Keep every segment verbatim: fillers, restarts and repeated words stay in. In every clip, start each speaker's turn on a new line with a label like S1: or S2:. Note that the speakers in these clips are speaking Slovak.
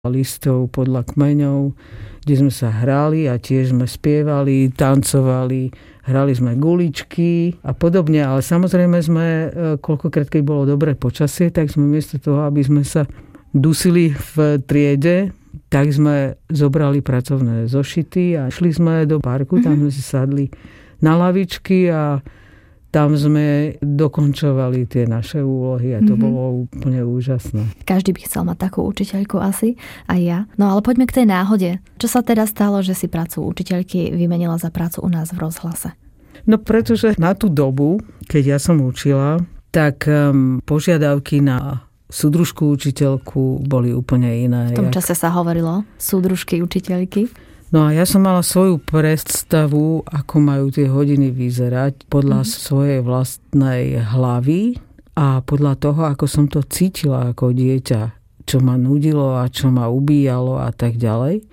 S1: listov podľa kmeňov, kde sme sa hrali a tiež sme spievali, tancovali, hrali sme guličky a podobne, ale samozrejme sme, koľkokrát, keď bolo dobré počasie, tak sme miesto toho, aby sme sa dusili v triede, tak sme zobrali pracovné zošity a šli sme do parku, tam sme si sadli na lavičky a tam sme dokončovali tie naše úlohy a to mm-hmm. bolo úplne úžasné.
S2: Každý by chcel mať takú učiteľku asi, aj ja. No ale poďme k tej náhode. Čo sa teda stalo, že si prácu učiteľky vymenila za prácu u nás v rozhlase?
S1: No pretože na tú dobu, keď ja som učila, tak um, požiadavky na súdružku učiteľku boli úplne iné.
S2: V tom čase sa hovorilo súdružky učiteľky.
S1: No a ja som mala svoju predstavu, ako majú tie hodiny vyzerať podľa mm. svojej vlastnej hlavy a podľa toho, ako som to cítila ako dieťa, čo ma nudilo a čo ma ubíjalo a tak ďalej.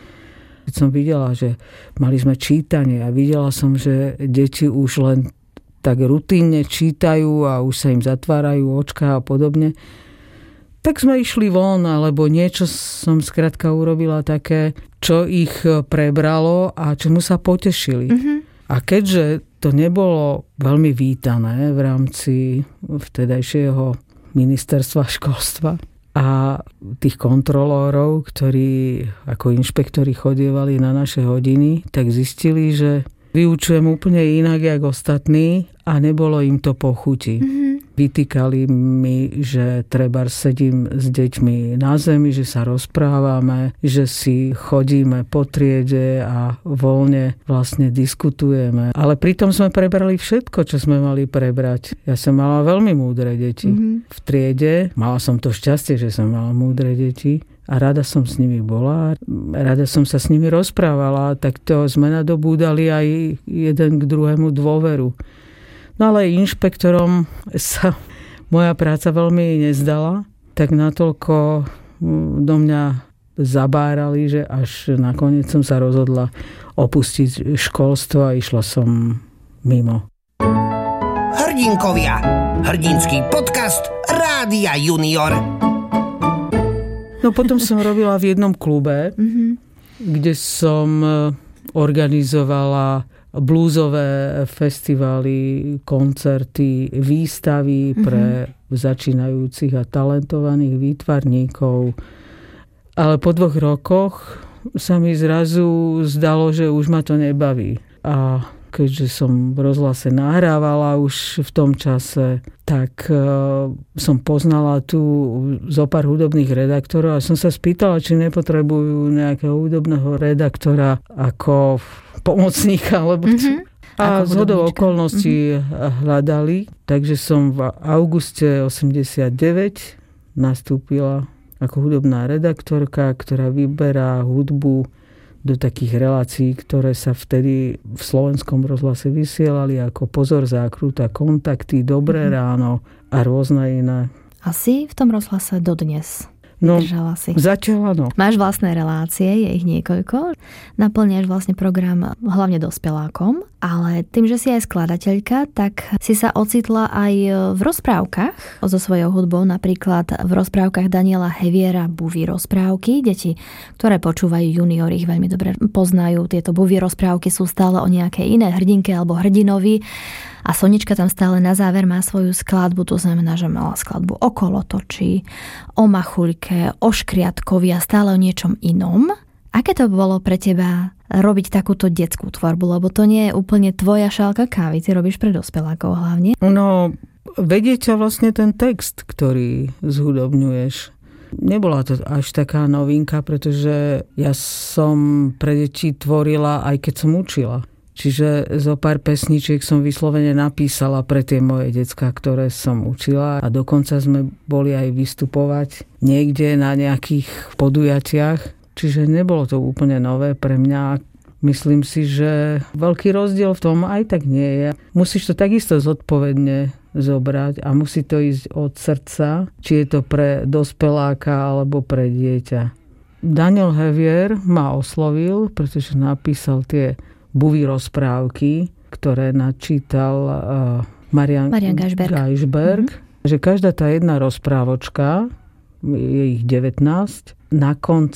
S1: Keď som videla, že mali sme čítanie a videla som, že deti už len tak rutinne čítajú a už sa im zatvárajú očká a podobne, tak sme išli von, alebo niečo som skrátka urobila také, čo ich prebralo a čomu sa potešili. Mm-hmm. A keďže to nebolo veľmi vítané v rámci vtedajšieho ministerstva školstva a tých kontrolórov, ktorí ako inšpektori chodievali na naše hodiny, tak zistili, že vyučujem úplne inak, jak ostatní a nebolo im to po chuti. Mm-hmm. Vytýkali mi, že treba sedím s deťmi na zemi, že sa rozprávame, že si chodíme po triede a voľne vlastne diskutujeme. Ale pritom sme prebrali všetko, čo sme mali prebrať. Ja som mala veľmi múdre deti mm-hmm. v triede. Mala som to šťastie, že som mala múdre deti. A rada som s nimi bola, rada som sa s nimi rozprávala, tak to sme nadobúdali aj jeden k druhému dôveru. No ale inšpektorom sa moja práca veľmi nezdala, tak natoľko do mňa zabárali, že až nakoniec som sa rozhodla opustiť školstvo a išla som mimo.
S3: Hrdinkovia. Hrdinský podcast Rádia Junior.
S1: No potom som robila v jednom klube, mm-hmm. kde som organizovala blúzové festivály, koncerty, výstavy mm-hmm. pre začínajúcich a talentovaných výtvarníkov. Ale po dvoch rokoch sa mi zrazu zdalo, že už ma to nebaví. A keďže som v rozhlase nahrávala už v tom čase, tak uh, som poznala tu zo pár hudobných redaktorov a som sa spýtala, či nepotrebujú nejakého hudobného redaktora ako pomocníka, alebo mm-hmm. a zhodou okolností mm-hmm. hľadali. Takže som v auguste osemdesiatdeväť nastúpila ako hudobná redaktorka, ktorá vyberá hudbu do takých relácií, ktoré sa vtedy v slovenskom rozhlase vysielali ako Pozor zákrúta, Kontakty, Dobré mm-hmm. ráno a rôzne iné.
S2: Asi v tom rozhlase dodnes?
S1: No,
S2: si.
S1: Zatiaľ áno.
S2: Máš vlastné relácie, je ich niekoľko. Naplňaš vlastne program hlavne dospelákom, ale tým, že si aj skladateľka, tak si sa ocitla aj v rozprávkach so svojou hudbou, napríklad v rozprávkach Daniela Heviera Buvy rozprávky. Deti, ktoré počúvajú juniori, ich veľmi dobre poznajú. Tieto Buvy rozprávky sú stále o nejakej inej hrdinke alebo hrdinovi. A Sonička tam stále na záver má svoju skladbu, to znamená, že mala skladbu o kolotoči, o machuľke, o škriatkovi a stále o niečom inom. Aké to bolo pre teba robiť takúto detskú tvorbu, lebo to nie je úplne tvoja šálka kávy, ty robíš pre dospelákov hlavne?
S1: No, vedieť ťa vlastne ten text, ktorý zhudobňuješ. Nebola to až taká novinka, pretože ja som pre deti tvorila, aj keď som učila. Čiže zo pár pesničiek som vyslovene napísala pre tie moje decká, ktoré som učila a dokonca sme boli aj vystupovať niekde na nejakých podujatiach. Čiže nebolo to úplne nové pre mňa. Myslím si, že veľký rozdiel v tom aj tak nie je. Musíš to takisto zodpovedne zobrať a musí to ísť od srdca, či je to pre dospeláka alebo pre dieťa. Daniel Hevier ma oslovil, pretože napísal tie Buvy rozprávky, ktoré načítal uh, Marian,
S2: Marian Gašberg.
S1: Gašberg mm-hmm. že každá tá jedna rozprávočka, je ich devätnásť, na konci